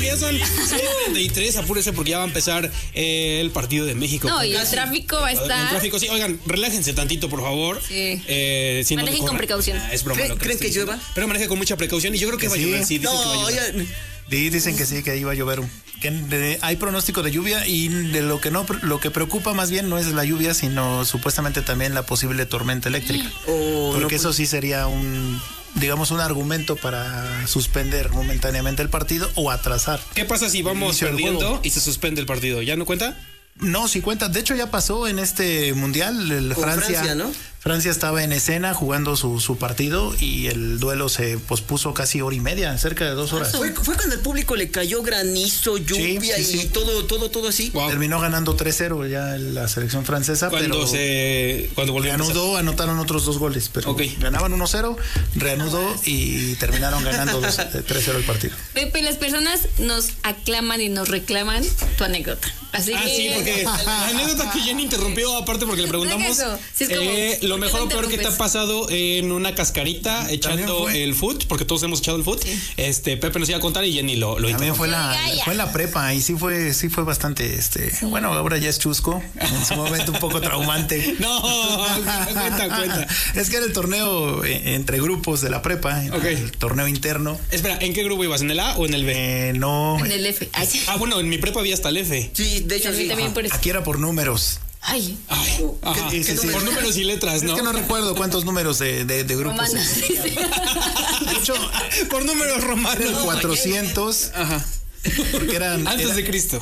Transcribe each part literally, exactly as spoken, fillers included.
ya son seis treinta y tres, apúrese porque ya va a empezar eh, el partido de México. No, y el tráfico va a estar. El tráfico, sí. Oigan, relájense tantito, por favor. Sí. Eh, si manejen no con precaución. Ah, es broma. ¿Creen lo que, ¿creen que llueva? Pero maneje con mucha precaución y yo creo que, que va a llover. Sí, dicen no, que va a llover. Ya... Sí, dicen que sí, que iba a llover. Que de, hay pronóstico de lluvia y de lo que no, lo que preocupa más bien no es la lluvia, sino supuestamente también la posible tormenta eléctrica. Oh, porque no, eso sí sería un, digamos, un argumento para suspender momentáneamente el partido o atrasar. ¿Qué pasa si vamos perdiendo y se suspende el partido? ¿Ya no cuenta? No, sí cuenta. De hecho, ya pasó en este mundial. El Francia, Francia, ¿no? Francia estaba en escena jugando su, su partido y el duelo se pospuso casi hora y media, cerca de dos horas. Fue, fue cuando el público le cayó granizo, lluvia sí, sí, y sí. todo, todo, todo así. Wow. Terminó ganando tres cero ya la selección francesa. Cuando pero se cuando volvió reanudó, a anotaron otros dos goles, pero okay. ganaban uno cero, reanudó y terminaron ganando tres cero el partido. Pepe, las personas nos aclaman y nos reclaman tu anécdota. Así ah, que... sí, porque la anécdota que Jenny interrumpió, aparte porque le preguntamos sí, es como, eh, lo mejor o peor que te ha pasado en una cascarita echando el foot, porque todos hemos echado el foot. Sí. Este, Pepe nos iba a contar y Jenny lo, lo También fue la, fue en la prepa y sí fue, sí fue bastante, este, sí. Bueno, ahora ya es chusco, en su momento un poco traumante. No, cuenta, cuenta. Es que era el torneo entre grupos de la prepa, okay. El torneo interno. Espera, ¿en qué grupo ibas? ¿En el A o en el B? Eh, no. En el F. Ay. Ah, bueno, en mi prepa había hasta el F. Sí, de hecho sí. También por eso. Aquí era por números. Ay. Ay. Ajá. ¿Qué, qué sí, sí, por números y letras, ¿no? Es que no recuerdo cuántos números de, de, de grupos. Romanos, sí, sí. De hecho, por números romanos. Eran cuatrocientos. Ajá. Porque eran antes era, de Cristo.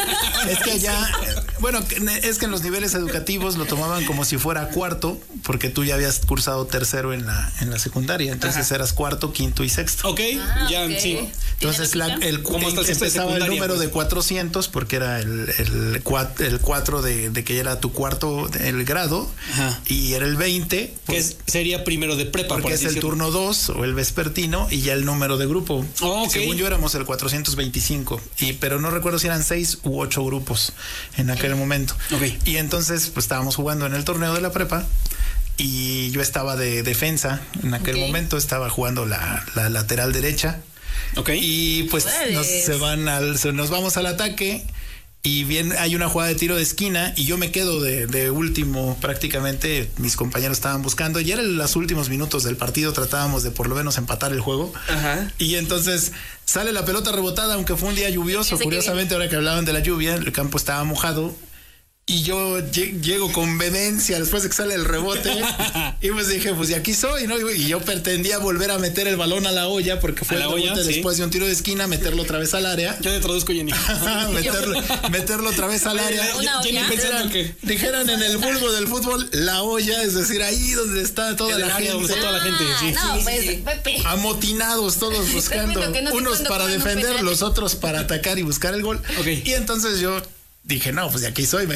Es que allá, bueno, es que en los niveles educativos lo tomaban como si fuera cuarto, porque tú ya habías cursado tercero en la en la secundaria, entonces Ajá. eras cuarto, quinto y sexto. Ok, ah, ya okay. sí. Entonces la, el ¿Cómo estás empezaba el número pues? de cuatrocientos porque era el el cuatro, el cuatro de, de que era tu cuarto el grado. Ajá. Y era el veinte, que es, sería primero de prepa, porque es el decirlo. turno dos o el vespertino y ya el número de grupo. Oh, okay. Según yo éramos el cuatrocientos veinticinco. Y, pero no recuerdo si eran seis u ocho grupos en aquel momento. Okay. Y entonces pues estábamos jugando en el torneo de la prepa y yo estaba de defensa en aquel okay. momento, estaba jugando la, la lateral derecha. Okay. Y pues nos, se van al, se, nos vamos al ataque y bien hay una jugada de tiro de esquina y yo me quedo de, de último prácticamente. Mis compañeros estaban buscando y eran los últimos minutos del partido, tratábamos de por lo menos empatar el juego. Ajá. Y entonces sale la pelota rebotada, aunque fue un día lluvioso. Curiosamente, ahora que hablaban de la lluvia, el campo estaba mojado. Y yo llego con vehemencia después de que sale el rebote. Y pues dije, pues de aquí soy, ¿no? Y yo pretendía volver a meter el balón a la olla, porque fue el rebote olla, después sí. de un tiro de esquina, meterlo otra vez al área. Yo te traduzco, Jenny. meterlo, meterlo otra vez al área. Una Jenny pensando que... Dijeran en el vulgo del fútbol, la olla, es decir, ahí donde está toda el la gente. Donde está toda la gente, sí. No, sí, pues, sí, sí. Pepe. Amotinados todos buscando. No unos para defender, los otros para atacar y buscar el gol. Okay. Y entonces yo... dije, no, pues de aquí soy, me,